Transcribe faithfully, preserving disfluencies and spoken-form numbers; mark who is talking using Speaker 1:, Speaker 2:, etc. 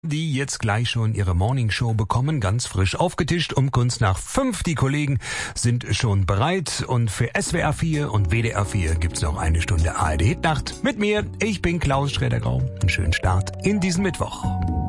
Speaker 1: die jetzt gleich schon ihre Morningshow bekommen, ganz frisch aufgetischt, um kurz nach fünf. Die Kollegen sind schon bereit und für S W R vier und W D R vier gibt's noch eine Stunde A R D Hitnacht mit mir. Ich bin Klaus Schrädergrau. Einen schönen Start in diesen Mittwoch.